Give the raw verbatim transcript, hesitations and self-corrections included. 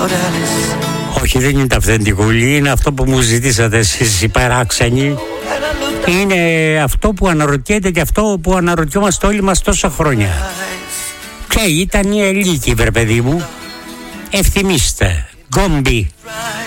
Όχι, δεν είναι τα αυθεντικούλη, είναι αυτό που μου ζητήσατε εσείς οι παράξενοι. Είναι αυτό που αναρωτιέται και αυτό που αναρωτιόμαστε όλοι μας τόσα χρόνια. Ποια ήταν η Ελίκη, βρε παιδί μου? Ευθυμίστε. Γκόμπι.